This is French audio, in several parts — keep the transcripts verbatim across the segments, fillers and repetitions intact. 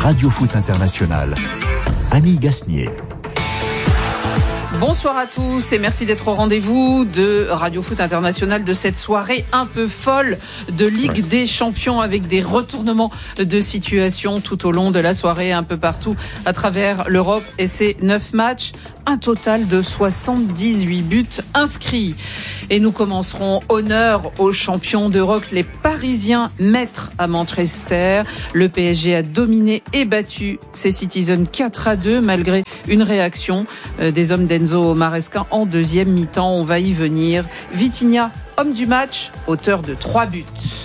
Radio Foot International. Annie Gasnier. Bonsoir à tous et merci d'être au rendez-vous de Radio Foot International de cette soirée un peu folle de Ligue ouais. des Champions avec des retournements de situation tout au long de la soirée un peu partout à travers l'Europe et ses neuf matchs. Un total de soixante-dix-huit buts inscrits. Et nous commencerons honneur aux champions d'Europe, les Parisiens maîtres à Manchester. Le P S G a dominé et battu ses Citizens quatre à deux malgré une réaction des hommes d'Enzo Maresca en deuxième mi-temps. On va y venir. Vitinha, homme du match, auteur de trois buts.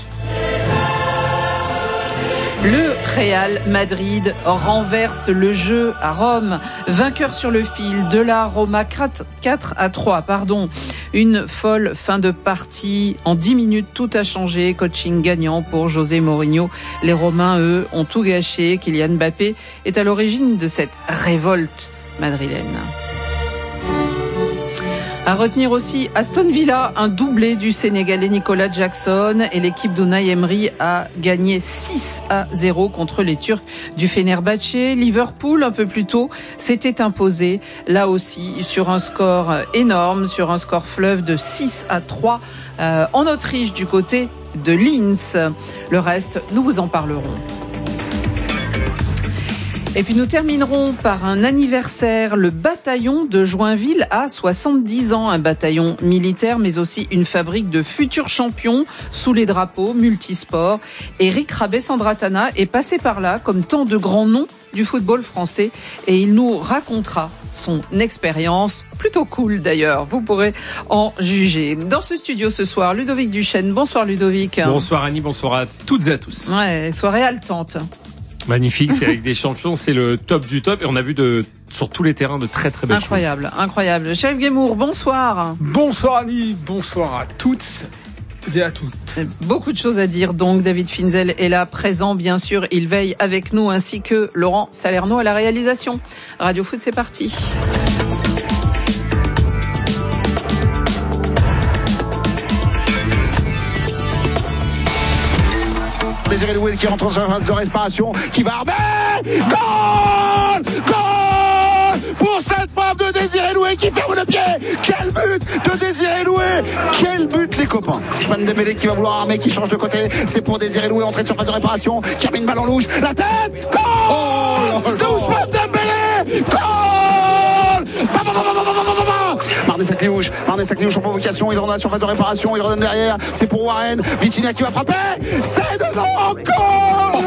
Le Real Madrid renverse le jeu à Rome, vainqueur sur le fil de la Roma quatre à trois, pardon. Une folle fin de partie. En dix minutes, tout a changé. Coaching gagnant pour José Mourinho. Les Romains, eux, ont tout gâché. Kylian Mbappé est à l'origine de cette révolte madrilène. À retenir aussi Aston Villa, un doublé du Sénégalais Nicolas Jackson et l'équipe d'Unai Emery a gagné six à zéro contre les Turcs du Fenerbahçe. Liverpool, un peu plus tôt, s'était imposé, là aussi, sur un score énorme, sur un score fleuve de six à trois euh, en Autriche du côté de Linz. Le reste, nous vous en parlerons. Et puis nous terminerons par un anniversaire. Le bataillon de Joinville a soixante-dix ans. Un bataillon militaire, mais aussi une fabrique de futurs champions sous les drapeaux multisports. Éric Rabet-Sandratana est passé par là, comme tant de grands noms du football français. Et il nous racontera son expérience, plutôt cool d'ailleurs. Vous pourrez en juger. Dans ce studio ce soir, Ludovic Duchesne. Bonsoir Ludovic. Bonsoir Annie, bonsoir à toutes et à tous. Ouais, soirée haletante. Magnifique, c'est avec des champions, c'est le top du top et on a vu de sur tous les terrains de très très belles incroyable, choses. Incroyable, incroyable. Chef Guémour, bonsoir. Bonsoir Annie, bonsoir à toutes et à tous. Beaucoup de choses à dire donc. David Finzel est là, présent bien sûr, il veille avec nous ainsi que Laurent Salerno à la réalisation. Radio Foot, c'est parti. Désiré Doué qui rentre dans une phase de respiration, qui va armer. Goal! Goal! Pour cette frappe de Désiré Doué qui ferme le pied. Quel but de Désiré Doué! Quel but les copains! Ousmane Dembélé qui va vouloir armer, qui change de côté. C'est pour Désiré Doué, entrée de surface de réparation, qui a mis une balle en louche. La tête! Goal! Oh, de Ousmane Dembélé! Goal! Marnay Sacliouche, Marnay Sacliouche en provocation, il rentre dans la surface de réparation, il redonne derrière, c'est pour Warren, Vitinha qui va frapper, c'est dedans, goal!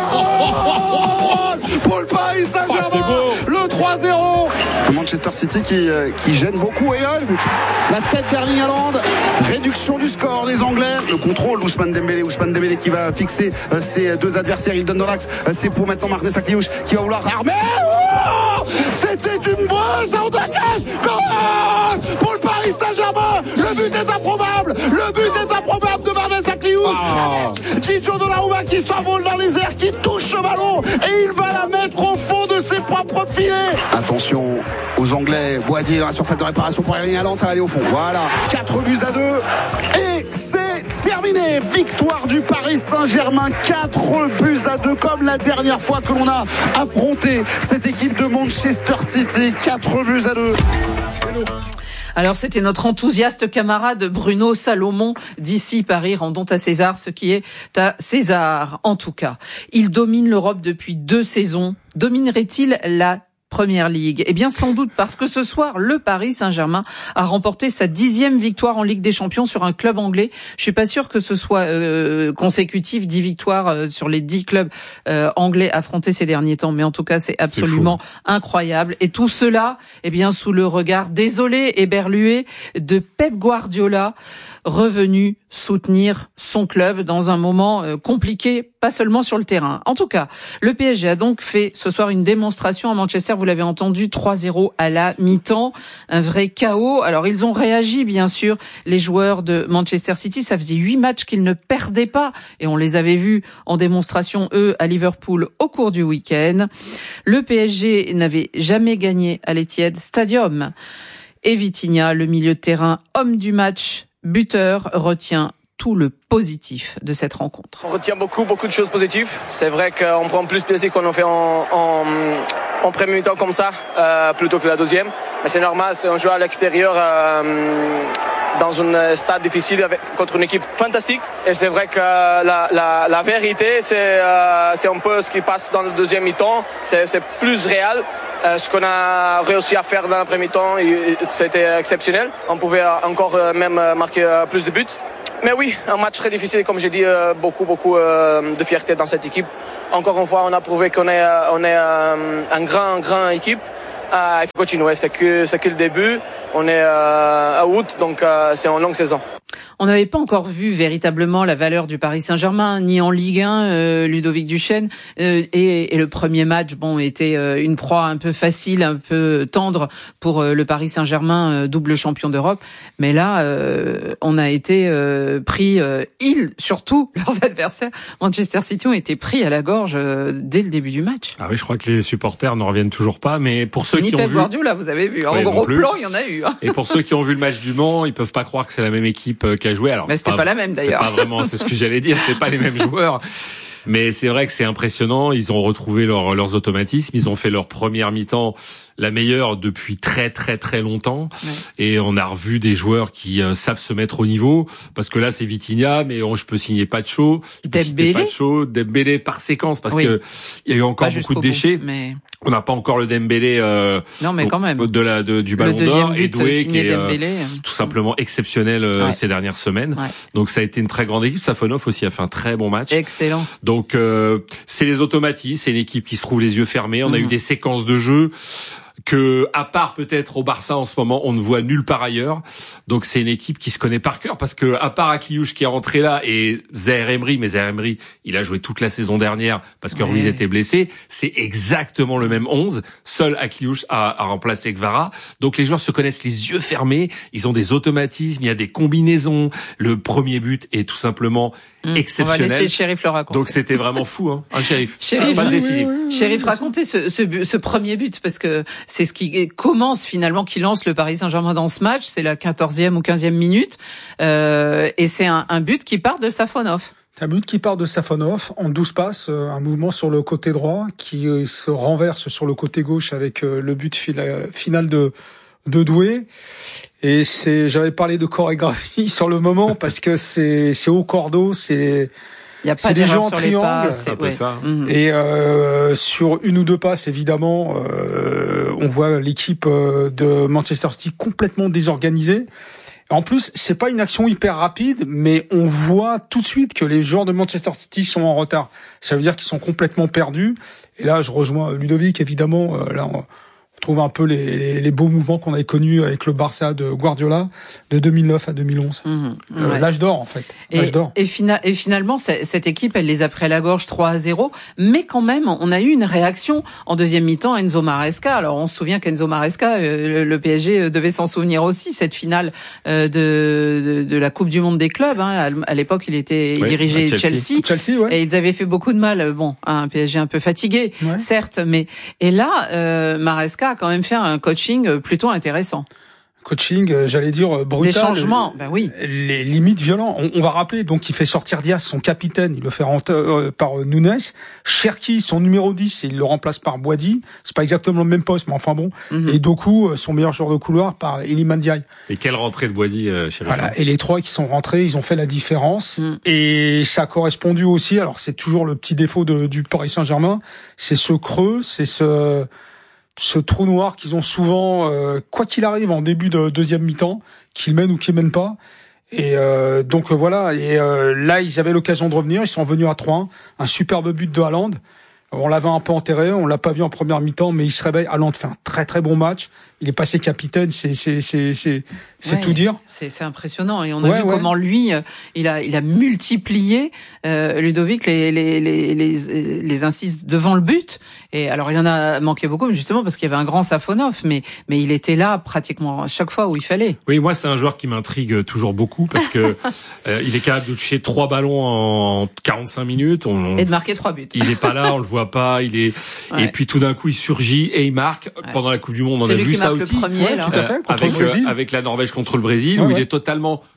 Pour le Paris Saint-Germain, oh, le trois zéro. Manchester City qui, euh, qui gêne beaucoup et euh, la tête d'Erling Haaland, réduction du score des Anglais, le contrôle d'Ousmane Dembélé, Ousmane Dembélé qui va fixer euh, ses deux adversaires, il donne dans l'axe, euh, c'est pour maintenant Marnay Sacliouche qui va vouloir armer, oh, c'était une boisse en deux cages, goal! Pour le Paris Saint-Germain, le but est improbable, le but est improbable de Marnay Sacliouche, Gigio Donnarumma qui s'envole dans les airs, qui touche le ballon et il va la mettre au fond de ses propres filets. Attention aux Anglais, Boadier dans la surface de réparation pour Erling Haaland, ça va aller au fond. Voilà, quatre buts à deux et c'est terminé. Victoire du Paris Saint-Germain, quatre buts à deux comme la dernière fois que l'on a affronté cette équipe de Manchester City. quatre buts à deux. Alors, c'était notre enthousiaste camarade Bruno Salomon d'ici Paris. Rendons à César ce qui est à César. En tout cas, il domine l'Europe depuis deux saisons. Dominerait-il la Première Ligue? Eh bien, sans doute, parce que ce soir, le Paris Saint-Germain a remporté sa dixième victoire en Ligue des Champions sur un club anglais. Je suis pas sûr que ce soit euh, consécutif, dix victoires euh, sur les dix clubs euh, anglais affrontés ces derniers temps. Mais en tout cas, c'est absolument c'est incroyable. Et tout cela, eh bien, sous le regard désolé et berlué de Pep Guardiola, revenu soutenir son club dans un moment euh, compliqué, pas seulement sur le terrain. En tout cas, le P S G a donc fait ce soir une démonstration à Manchester, vous l'avez entendu, trois zéro à la mi-temps, un vrai chaos. Alors ils ont réagi bien sûr, les joueurs de Manchester City, ça faisait huit matchs qu'ils ne perdaient pas et on les avait vus en démonstration eux à Liverpool au cours du week-end. Le P S G n'avait jamais gagné à l'Etihad Stadium et Vitinha, le milieu de terrain, homme du match, buteur, retient tout le positif de cette rencontre. On retient beaucoup, beaucoup de choses positives. C'est vrai qu'on prend plus plaisir quand on fait en, en, en premier mi-temps comme ça, euh, plutôt que la deuxième. Mais c'est normal, c'est un jeu à l'extérieur, euh, dans un stade difficile avec, contre une équipe fantastique. Et c'est vrai que la, la, la vérité, c'est, euh, c'est un peu ce qui passe dans le deuxième mi-temps. C'est, c'est plus réel. Euh, ce qu'on a réussi à faire dans le premier mi-temps, c'était exceptionnel. On pouvait encore même marquer plus de buts. Mais oui, un match très difficile, comme j'ai dit, euh, beaucoup, beaucoup euh, de fierté dans cette équipe. Encore une fois, on a prouvé qu'on est, on est euh, un grand, grand équipe. Euh, il faut continuer, c'est que, c'est que le début. On est euh, à août, donc euh, c'est une longue saison. On n'avait pas encore vu véritablement la valeur du Paris Saint-Germain, ni en Ligue un, euh, Ludovic Duchesne, euh, et, et le premier match, bon, était euh, une proie un peu facile, un peu tendre pour euh, le Paris Saint-Germain, euh, double champion d'Europe. Mais là, euh, on a été euh, pris, euh, ils, surtout leurs adversaires, Manchester City, ont été pris à la gorge euh, dès le début du match. Ah oui, je crois que les supporters n'en reviennent toujours pas, mais pour ceux Ni qui Pep ont vu, Guardiola, vous avez vu, en ouais, gros plan, il y en a eu. Hein. Et pour ceux qui ont vu le match du Mans, ils peuvent pas croire que c'est la même équipe qui a joué. Alors, mais c'est c'était pas, pas la même d'ailleurs. C'est pas vraiment, c'est ce que j'allais dire, c'est pas les mêmes joueurs. Mais c'est vrai que c'est impressionnant. Ils ont retrouvé leur, leurs automatismes. Ils ont fait leur première mi-temps la meilleure depuis très très très longtemps. Ouais. Et on a revu des joueurs qui euh, savent se mettre au niveau. Parce que là, c'est Vitinha, mais on, je peux signer Pacho, je peux signer Pacho, Dembélé par séquence, parce oui. que il y a eu encore pas beaucoup de déchets. Bout, mais... On n'a pas encore le Dembélé euh, non, mais quand même. de la de, du Ballon d'Or et Doué qui est euh, Dembélé. tout simplement exceptionnel euh, ouais. ces dernières semaines. Ouais. Donc ça a été une très grande équipe. Safonov aussi a fait un très bon match. Excellent. Donc euh, c'est les automatismes, c'est une équipe qui se trouve les yeux fermés. On mmh. a eu des séquences de jeu que, à part peut-être au Barça en ce moment, on ne voit nulle part ailleurs. Donc c'est une équipe qui se connaît par cœur, parce que à part Akliouche qui est rentré là et Zaïre Emery, mais Zaïre Emery, il a joué toute la saison dernière parce que ouais. Ruiz était blessé, c'est exactement le même onze. Seul Akliouche a, a remplacé Kvara. Donc les joueurs se connaissent les yeux fermés, ils ont des automatismes, il y a des combinaisons. Le premier but est tout simplement mmh. exceptionnel. On va laisser le shérif le raconter. Donc c'était vraiment fou, hein, un shérif. Shérif, pas décisif. Oui, oui, oui, shérif, racontez ce, ce, ce premier but, parce que c'est ce qui commence finalement, qui lance le Paris Saint-Germain dans ce match. C'est la quatorzième ou quinzième minute. Euh, et c'est un, un but qui part de Safonov. C'est un but qui part de Safonov en douze passes, un mouvement sur le côté droit qui se renverse sur le côté gauche avec le but final de, de Doué. Et c'est, j'avais parlé de chorégraphie sur le moment parce que c'est, c'est au cordeau, c'est, Il y a pas c'est des gens en triangle, c'est un peu ouais. ça. Et euh, sur une ou deux passes, évidemment, euh, on voit l'équipe de Manchester City complètement désorganisée. En plus, c'est pas une action hyper rapide, mais on voit tout de suite que les joueurs de Manchester City sont en retard. Ça veut dire qu'ils sont complètement perdus. Et là, je rejoins Ludovic, évidemment. Là, on On trouve un peu les, les, les beaux mouvements qu'on avait connus avec le Barça de Guardiola de deux mille neuf à deux mille onze. Mmh, euh, ouais. L'âge d'or, en fait. L'âge et, d'or. Et, fina- et finalement, cette équipe, elle les a pris à la gorge trois à zéro. Mais quand même, on a eu une réaction en deuxième mi-temps. Enzo Maresca. Alors, on se souvient qu'Enzo Maresca, euh, le P S G devait s'en souvenir aussi, cette finale euh, de, de, de la Coupe du Monde des clubs. Hein. À l'époque, il était il oui, dirigeait Chelsea. Chelsea. Chelsea ouais. Et ils avaient fait beaucoup de mal. Bon, un P S G un peu fatigué, ouais. certes. Mais et là, euh, Maresca a quand même fait un coaching plutôt intéressant. Coaching, j'allais dire brutal. Des changements, ben oui. Les limites violents. On, on va rappeler, donc il fait sortir Diaz, son capitaine, il le fait rentrer euh, par Nunes. Cherki, son numéro dix, il le remplace par Boadi. C'est pas exactement le même poste, mais enfin bon. Mm-hmm. Et Doku, son meilleur joueur de couloir, par Iliman Ndiaye. Et quelle rentrée de Boadi, euh, chez Voilà. Et les trois qui sont rentrés, ils ont fait la différence. Mm. Et ça a correspondu aussi. Alors c'est toujours le petit défaut de, du Paris Saint-Germain, c'est ce creux, c'est ce ce trou noir qu'ils ont souvent, euh, quoi qu'il arrive en début de deuxième mi-temps, qu'ils mènent ou qu'ils mènent pas. Et euh, donc voilà. Et euh, là, ils avaient l'occasion de revenir. Ils sont venus à trois un. Un superbe but de Haaland. On l'avait un peu enterré, on l'a pas vu en première mi-temps, mais il se réveille. Haaland fait un très très bon match. Il est passé capitaine, c'est c'est c'est c'est c'est ouais, tout dire. C'est c'est impressionnant et on a ouais, vu ouais. comment lui il a il a multiplié euh, Ludovic les les les les les incises devant le but. Et alors il en a manqué beaucoup justement parce qu'il y avait un grand Safonov, mais mais il était là pratiquement à chaque fois où il fallait. Oui, moi c'est un joueur qui m'intrigue toujours beaucoup parce que euh, il est capable de toucher trois ballons en quarante-cinq minutes. On, et de marquer trois buts. Il est pas là, on le voit pas. Il est ouais. Et puis tout d'un coup il surgit et il marque ouais. pendant la Coupe du Monde. On c'est a vu ça aussi. Premier, ouais, tout à fait, contre avec, le Brésil. Euh, avec la Norvège contre le Brésil, ouais, où ouais. il est totalement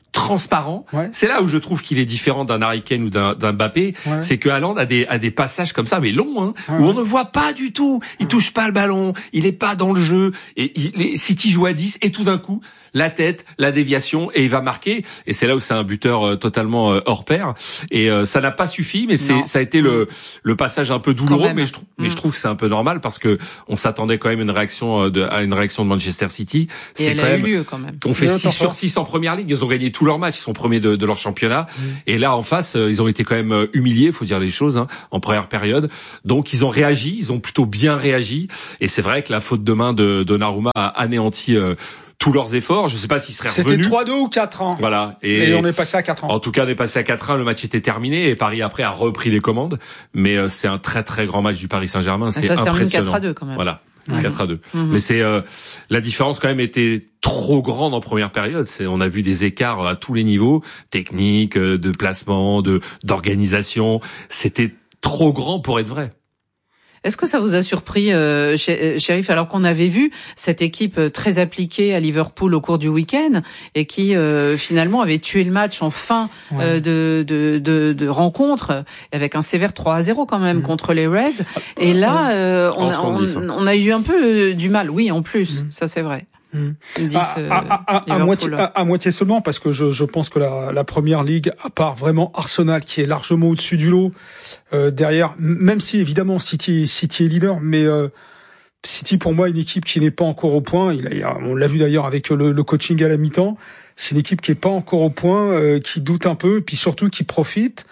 transparent. Ouais. C'est là où je trouve qu'il est différent d'un Harry Kane ou d'un, d'un Mbappé. Ouais. C'est que Haaland a des, a des passages comme ça, mais longs, hein, ouais, où on ne voit pas du tout. Il ouais. touche pas le ballon, il est pas dans le jeu. Et il, City joue à dix et tout d'un coup, la tête, la déviation et il va marquer. Et c'est là où c'est un buteur euh, totalement euh, hors pair. Et euh, ça n'a pas suffi, mais c'est, ça a été le, le passage un peu douloureux. Mais je trouve, mmh. mais je trouve que c'est un peu normal parce que on s'attendait quand même à une réaction de, à une réaction de Manchester City. Et c'est elle quand a même, eu lieu quand même. Qu'on fait six sur six en première ligue. Ils ont gagné tous leurs matchs. Ils sont premiers de, de leur championnat. Mmh. Et là, en face, ils ont été quand même humiliés, faut dire les choses, hein, en première période. Donc, ils ont réagi. Ils ont plutôt bien réagi. Et c'est vrai que la faute de main de Donnarumma a anéanti euh, tous leurs efforts. Je sais pas s'ils seraient revenus. C'était trois deux ou quatre un. Voilà. Et, et on est passé à quatre un. En tout cas, on est passé à quatre un. Le match était terminé et Paris après a repris les commandes. Mais euh, c'est un très très grand match du Paris Saint-Germain. C'est ça se impressionnant. termine quatre à deux quand même. Voilà. Mmh. quatre à deux. Mmh. Mais c'est euh, la différence quand même était trop grande en première période. C'est, on a vu des écarts à tous les niveaux, technique, de placement, de d'organisation. C'était trop grand pour être vrai. Est-ce que ça vous a surpris, euh, Chérif, alors qu'on avait vu cette équipe très appliquée à Liverpool au cours du week-end et qui euh, finalement avait tué le match en fin ouais. euh, de, de, de, de rencontre avec un sévère trois à zéro quand même mmh. contre les Reds. Et là, euh, on, a, on, on a eu un peu du mal. Oui, en plus, mmh. ça c'est vrai. Mmh. dix, à, à, à, à, moitié, à, à moitié seulement parce que je, je pense que la, la première ligue, à part vraiment Arsenal qui est largement au-dessus du lot, euh, derrière, même si évidemment City, City est leader, mais euh, City pour moi une équipe qui n'est pas encore au point. Il a, on l'a vu d'ailleurs avec le, le coaching à la mi-temps. C'est une équipe qui est pas encore au point, euh, qui doute un peu, puis surtout qui profite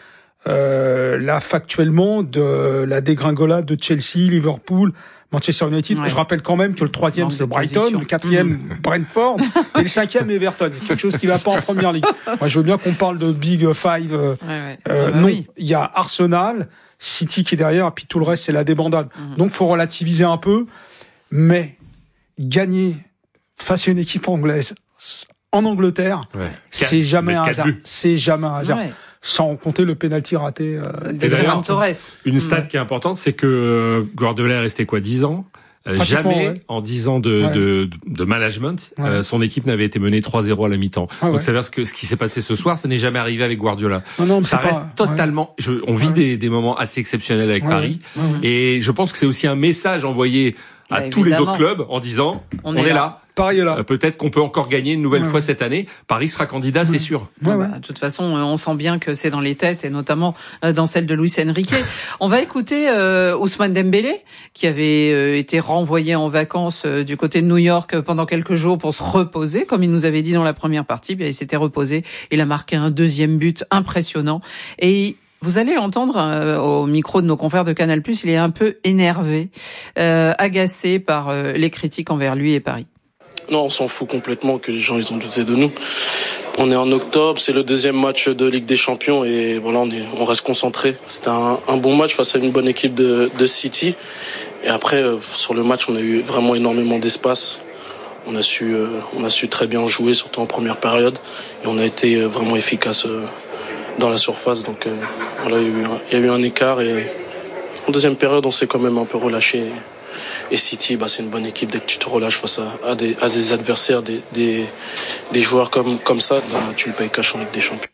euh, là factuellement de la dégringolade de Chelsea, Liverpool, Manchester United. Ouais. Je rappelle quand même que le troisième c'est Brighton, position. Le quatrième mmh. Brentford et le cinquième Everton. Quelque chose qui va pas en première ligue. Moi, je veux bien qu'on parle de Big Five. Euh, ouais, ouais. Euh, ah bah non, oui. Il y a Arsenal, City qui est derrière, et puis tout le reste c'est la débandade. Mmh. Donc, faut relativiser un peu, mais gagner face à une équipe anglaise en Angleterre, ouais. c'est jamais un hasard. C'est jamais un hasard. Ouais. Sans compter le penalty raté euh, de Ferran Torres. Une stat mmh. qui est importante, c'est que Guardiola est resté quoi, dix ans. Euh, jamais ouais. en dix ans de, ouais. de, de management, ouais. euh, son équipe n'avait été menée trois zéro à la mi-temps. Ah ouais. Donc ça veut dire que ce qui s'est passé ce soir, ça n'est jamais arrivé avec Guardiola. Non, non, ça reste pas... totalement. Ouais. Je, on vit ouais. des, des moments assez exceptionnels avec ouais. Paris, ouais. Ouais. et je pense que c'est aussi un message envoyé à bah, tous les autres clubs en disant on, on est, est là. là. Pareil est là. Euh, peut-être qu'on peut encore gagner une nouvelle ouais, fois ouais. cette année. Paris sera candidat, ouais. c'est sûr. Ouais, ouais. Bah, de toute façon, on sent bien que c'est dans les têtes et notamment dans celle de Luis Enrique. On va écouter euh, Ousmane Dembélé qui avait euh, été renvoyé en vacances euh, du côté de New York pendant quelques jours pour se reposer, comme il nous avait dit dans la première partie. Bien, il s'était reposé. Il a marqué un deuxième but impressionnant et vous allez l'entendre euh, au micro de nos confrères de Canal+, il est un peu énervé, euh, agacé par euh, les critiques envers lui et Paris. Non, on s'en fout complètement que les gens ils ont douté de nous. On est en octobre, c'est le deuxième match de Ligue des Champions et voilà, on, est, on reste concentré. C'était un, un bon match face à une bonne équipe de, de City. Et après, euh, sur le match, on a eu vraiment énormément d'espace. On a su, euh, on a su très bien jouer, surtout en première période. Et on a été euh, vraiment efficace euh, dans la surface. Donc euh, voilà, il y a eu un, il y a eu un écart et en deuxième période, on s'est quand même un peu relâché. Et City, bah, c'est une bonne équipe. Dès que tu te relâches face à, à, des, à des adversaires, des, des, des joueurs comme, comme ça, bah, tu le payes cash en Ligue des Champions.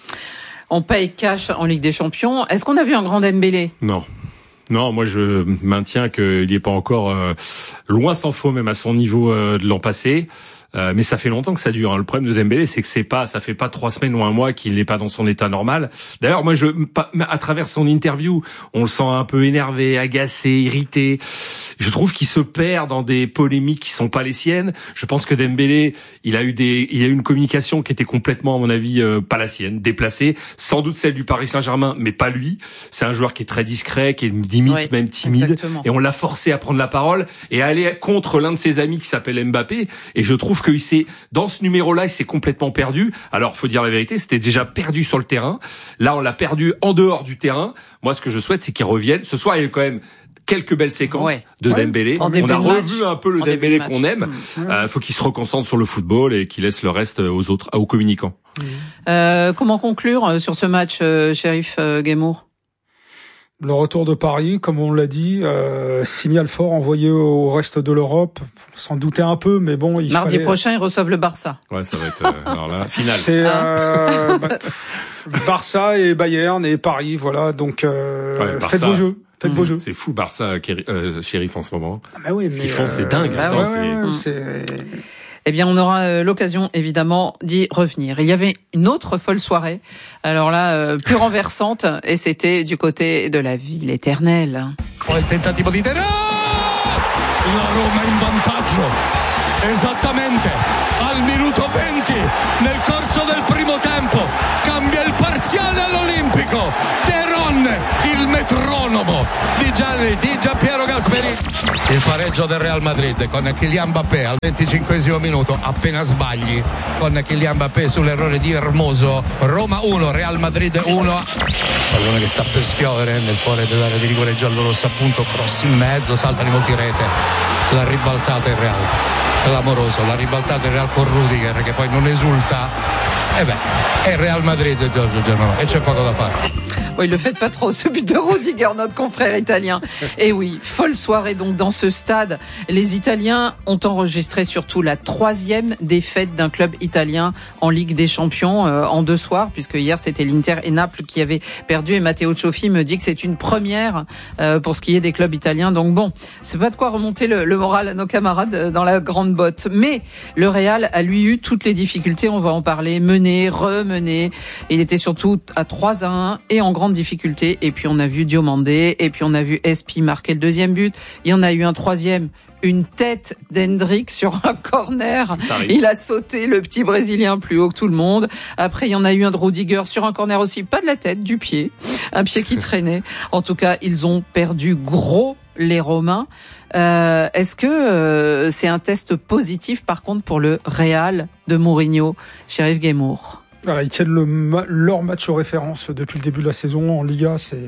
On paye cash en Ligue des Champions. Est-ce qu'on a vu un grand Dembélé ? Non. Non, moi je maintiens qu'il n'est pas encore euh, loin s'en faut, même à son niveau euh, de l'an passé. Euh, mais ça fait longtemps que ça dure. Hein. Le problème de Dembélé, c'est que c'est pas, ça fait pas trois semaines ou un mois qu'il n'est pas dans son état normal. D'ailleurs, moi, je, à travers son interview, on le sent un peu énervé, agacé, irrité. Je trouve qu'il se perd dans des polémiques qui sont pas les siennes. Je pense que Dembélé, il a eu des, il a eu une communication qui était complètement, à mon avis, euh, pas la sienne, déplacée. Sans doute celle du Paris Saint-Germain, mais pas lui. C'est un joueur qui est très discret, qui est limite oui, même timide. Exactement. Et on l'a forcé à prendre la parole et à aller contre l'un de ses amis qui s'appelle Mbappé. Et je trouve qu'il s'est, dans ce numéro-là, il s'est complètement perdu. Alors, faut dire la vérité, c'était déjà perdu sur le terrain. Là, on l'a perdu en dehors du terrain. Moi, ce que je souhaite, c'est qu'il revienne. Ce soir, il y a eu quand même quelques belles séquences ouais. de ouais. Dembélé. On a revu un peu le en Dembélé qu'on aime. Il mmh. euh, faut qu'il se reconcentre sur le football et qu'il laisse le reste aux autres, aux communicants. Mmh. Euh, comment conclure sur ce match, euh, Chérif euh, Guémour ? Le retour de Paris, comme on l'a dit, euh, signal fort envoyé au reste de l'Europe. S'en doutait un peu, mais bon, il Mardi fallait... prochain, ils reçoivent le Barça. Ouais, ça va être euh, alors là, finale. C'est euh, bah, Barça et Bayern et Paris, voilà. Donc euh, ouais, Barça, faites vos jeux, faites vos jeux. C'est fou, Barça, euh, shérif en ce moment. Ah bah oui, Ce mais qu'ils font, euh, c'est dingue. Bah Attends, ouais, c'est... ouais, c'est... Eh bien, on aura euh, l'occasion, évidemment, d'y revenir. Il y avait une autre folle soirée, alors là, euh, plus renversante, et c'était du côté de la ville éternelle. Oh, il tentativo di Terà! La Roma in vantaggio, esattamente al minuto venti, nel corso del primo tempo, cambia il parziale all'Olimpico, Teron, il metronomo di, Gianni, di Giampiero Gasperini. Il pareggio del Real Madrid con Kylian Mbappé al venticinquesimo minuto, appena sbagli, con Kylian Mbappé sull'errore di Hermoso, Roma uno, Real Madrid uno. Pallone che sta per spiovere nel cuore dell'area di rigore giallorossa, appunto, cross in mezzo, salta di multirete, la ribaltata il Real, clamoroso, la ribaltata il Real con Rudiger che poi non esulta, e beh, è il Real Madrid Giorgio Germano e c'è poco da fare. Oui, le faites pas trop, ce but de Rudiger, notre confrère italien. Et oui, folle soirée donc dans ce stade. Les Italiens ont enregistré surtout la troisième défaite d'un club italien en Ligue des Champions euh, en deux soirs, puisque hier c'était l'Inter et Naples qui avaient perdu, et Matteo Cioffi me dit que c'est une première euh, pour ce qui est des clubs italiens. Donc bon, c'est pas de quoi remonter le, le moral à nos camarades dans la grande botte. Mais le Real a lui eu toutes les difficultés, on va en parler, mener, remener. Il était surtout à trois à un et en grande difficulté, et puis on a vu Diomandé, et puis on a vu Espi marquer le deuxième but. Il y en a eu un troisième, une tête d'Hendrick sur un corner. Il a sauté, le petit Brésilien, plus haut que tout le monde. Après, il y en a eu un de Rudiger sur un corner aussi, pas de la tête, du pied, un pied qui traînait. En tout cas, ils ont perdu gros, les Romains. Euh, est-ce que euh, c'est un test positif par contre pour le Real de Mourinho, Chérif Guémour? Voilà, ils tiennent le ma- leur match aux références depuis le début de la saison en Liga. C'est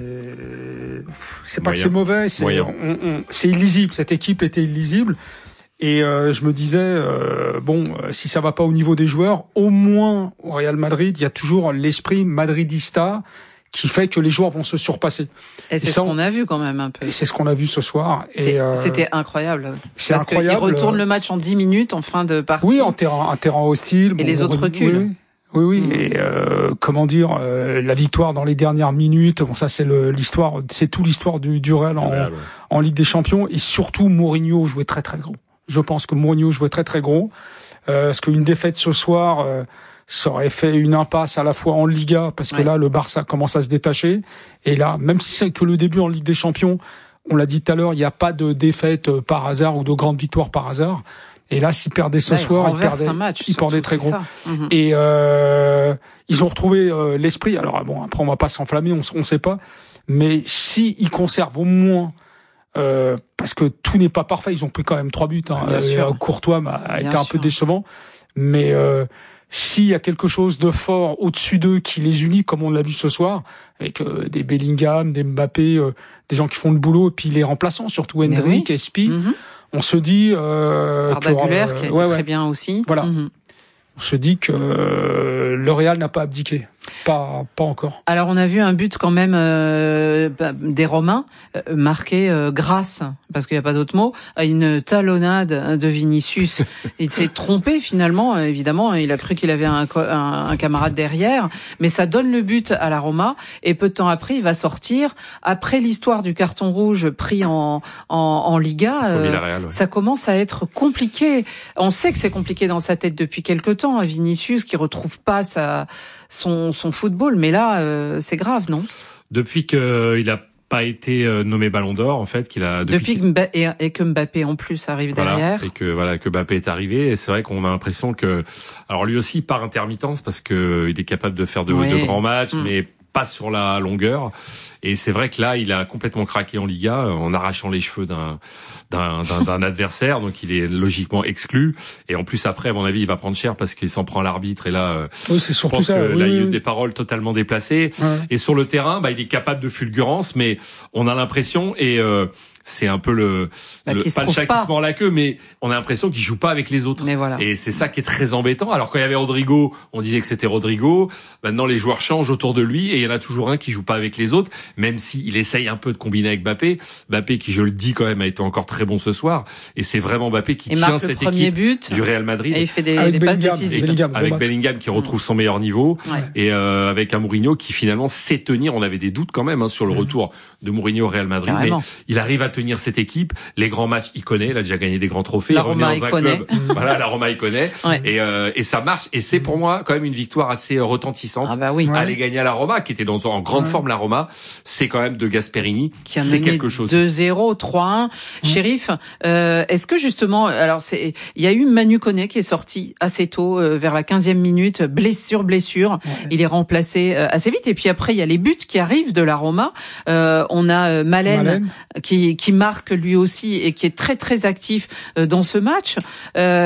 c'est pas Moyen. que c'est mauvais, c'est on, on, c'est illisible. Cette équipe était illisible. Et euh, je me disais euh, bon, si ça va pas au niveau des joueurs, au moins au Real Madrid, il y a toujours l'esprit madridista qui fait que les joueurs vont se surpasser. Et c'est et ça, ce qu'on a vu quand même un peu. Et c'est ce qu'on a vu ce soir. C'est, et euh, c'était incroyable. C'est parce incroyable. Parce qu'ils retournent le match en dix minutes en fin de partie. Oui, en terrain, un terrain hostile. Et bon, les autres oui, reculent. Oui, oui, oui. Mmh. Et euh, comment dire, euh, la victoire dans les dernières minutes. Bon, ça c'est le, l'histoire, c'est tout l'histoire du, du Real en, Real, ouais. en Ligue des Champions. Et surtout, Mourinho jouait très très gros. Je pense que Mourinho jouait très très gros. Euh, parce qu'une défaite ce soir. Euh, ça aurait fait une impasse à la fois en Liga, parce que ouais. là, le Barça commence à se détacher. Et là, même si c'est que le début en Ligue des Champions, on l'a dit tout à l'heure, il n'y a pas de défaite par hasard ou de grande victoire par hasard. Et là, s'ils perdaient ce là, soir, ils perdaient, match, ils perdaient très gros. Mm-hmm. Et euh, ils ont retrouvé euh, l'esprit. Alors bon, après, on va pas s'enflammer, on ne sait pas. Mais si ils conservent au moins... Euh, parce que tout n'est pas parfait, ils ont pris quand même trois buts. Hein. Euh, Courtois a Bien été un sûr. peu décevant. Mais... Euh, s'il y a quelque chose de fort au-dessus d'eux qui les unit, comme on l'a vu ce soir, avec euh, des Bellingham, des Mbappé, euh, des gens qui font le boulot, et puis les remplaçants, surtout Hendrick, oui. Espi, mm-hmm. on se dit... Euh, Arda Güler, euh, qui a été ouais, très ouais. bien aussi. Voilà. Mm-hmm. On se dit que euh, le Real n'a pas abdiqué. Pas, pas encore. Alors on a vu un but quand même euh, des Romains euh, marqué euh, grâce, parce qu'il n'y a pas d'autre mot, à une talonnade de Vinicius. Il s'est trompé finalement, évidemment, il a cru qu'il avait un, un, un camarade derrière, mais ça donne le but à la Roma, et peu de temps après il va sortir. Après l'histoire du carton rouge pris en, en, en Liga, euh, Villarreal, ouais. ça commence à être compliqué. On sait que c'est compliqué dans sa tête depuis quelque temps, Vinicius qui retrouve pas sa... Son, son football, mais là, euh, c'est grave, non? Depuis qu'il a pas été nommé Ballon d'Or, en fait, qu'il a depuis, depuis que Mbappé, et, et que Mbappé en plus arrive voilà, derrière, et que voilà que Mbappé est arrivé, et c'est vrai qu'on a l'impression que, alors lui aussi par intermittence, parce que il est capable de faire de, oui. de grands matchs, mmh. mais pas sur la longueur. Et c'est vrai que là, il a complètement craqué en Liga en arrachant les cheveux d'un d'un, d'un, d'un adversaire, donc il est logiquement exclu. Et en plus après, à mon avis, il va prendre cher parce qu'il s'en prend l'arbitre. Et là, oui, c'est surtout je pense ça. que Oui, là, il y a oui. eu des paroles totalement déplacées. Ouais. Et sur le terrain, bah, il est capable de fulgurance, mais on a l'impression et euh, c'est un peu le, bah, le pas le chat qui se mord la queue, mais on a l'impression qu'il joue pas avec les autres. Mais voilà. Et c'est ça qui est très embêtant. Alors quand il y avait Rodrigo, on disait que c'était Rodrigo. Maintenant, les joueurs changent autour de lui il y en a toujours un qui joue pas avec les autres, même si il essaye un peu de combiner avec Mbappé. Mbappé qui, je le dis quand même, a été encore très bon ce soir, et c'est vraiment Mbappé qui et tient marque cette le premier équipe but, du Real Madrid. Et il fait des, avec des passes Bellingham, décisives. Bellingham, avec bon Bellingham qui retrouve son meilleur niveau, ouais. et euh, avec un Mourinho qui finalement sait tenir. On avait des doutes quand même hein, sur le mmh. retour de Mourinho au Real Madrid, Carrément. mais il arrive à tenir cette équipe. Les grands matchs, il connaît. Il a déjà gagné des grands trophées. La il revient Roma, dans un il connaît. club. Voilà, la Roma, il connaît. Ouais. Et, euh, et ça marche. Et c'est pour moi quand même une victoire assez euh, retentissante. Ah bah oui. Ouais. Aller gagner à la Roma, qui était dans en grande Ouais. forme la Roma, c'est quand même de Gasperini. Qui a C'est mené quelque chose. deux zéro, trois un. Mmh. Chérif, euh, est-ce que justement, alors c'est, il y a eu Manu Koné qui est sorti assez tôt, euh, vers la quinzième minute, blessure, blessure. Ouais. Il est remplacé euh, assez vite. Et puis après, il y a les buts qui arrivent de la Roma. Euh, on a euh, Malen, Malen. Qui, qui marque lui aussi et qui est très très actif euh, dans ce match. Euh,